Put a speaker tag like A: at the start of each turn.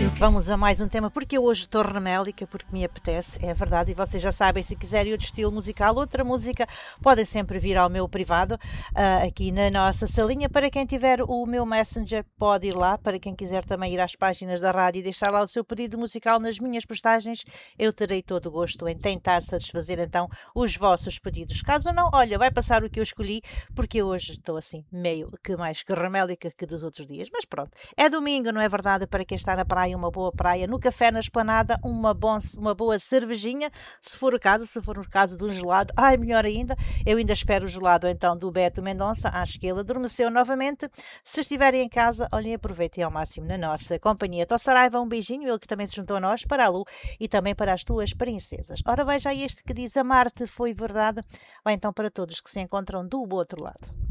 A: Vamos a mais um tema, porque eu hoje estou remélica, porque me apetece, é verdade, e vocês já sabem, se quiserem outro estilo musical, outra música, podem sempre vir ao meu privado, aqui na nossa salinha. Para quem tiver o meu Messenger, pode ir lá. Para quem quiser também ir às páginas da rádio e deixar lá o seu pedido musical nas minhas postagens, eu terei todo o gosto em tentar satisfazer então os vossos pedidos. Caso não, olha, vai passar o que eu escolhi, porque eu hoje estou assim, meio que mais que remélica que dos outros dias, mas pronto, é domingo, não é verdade? Para quem está na praia, uma boa praia, no café, na esplanada, uma boa cervejinha, se for o caso de um gelado, ai, melhor ainda, eu ainda espero o gelado então do Beto Mendonça, acho que ele adormeceu novamente. Se estiverem em casa, olhem, aproveitem ao máximo na nossa companhia. Tó Saraiva, um beijinho, ele que também se juntou a nós, para a Lu e também para as tuas princesas. Ora, veja aí este que diz: amar-te foi verdade, vai então para todos que se encontram do outro lado.